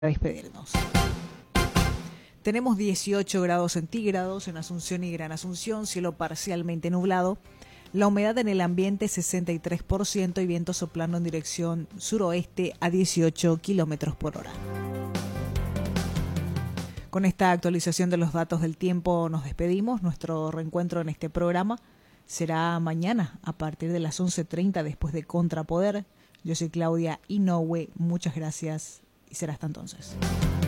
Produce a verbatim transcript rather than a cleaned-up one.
despedirnos. Tenemos dieciocho grados centígrados en Asunción y Gran Asunción, cielo parcialmente nublado. La humedad en el ambiente sesenta y tres por ciento y viento soplando en dirección suroeste a dieciocho kilómetros por hora. Con esta actualización de los datos del tiempo nos despedimos. Nuestro reencuentro en este programa será mañana a partir de las once treinta después de Contrapoder. Yo soy Claudia Inoue. Muchas gracias y será hasta entonces.